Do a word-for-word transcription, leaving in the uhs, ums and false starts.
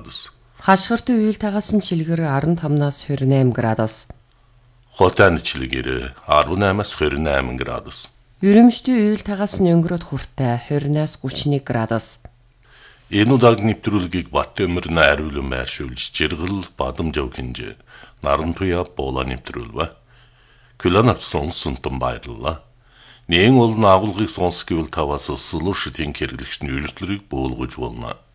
градус. Хашгиртын үйл тагасан чилгэр арван тамнаас двадцать восемь градус. Хотын чилгэр арван eight-аас двадцать eight градус. Ерөмшдийн үйл тагасан өнгөрөөд хүртэ двадцать-аас тридцать one градус. Энэ удаагийн нэвтрүүлгийг Бат өмөрн ариулан байршуулж жиргэл бадамжав хинж наран туяа буула нэвтрүүлвэ. Күлэн авсан сунтан баярлалаа. Нээн бол наагуулгыг сонс гэвэл таваас сулууштын хэрэглэгч нь үйлчлэрийг бөөлгөж болно.